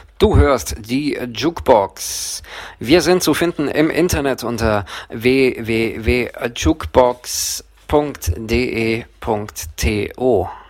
Du hörst die Jukebox. Wir sind zu finden im Internet unter www.jukebox.de.to.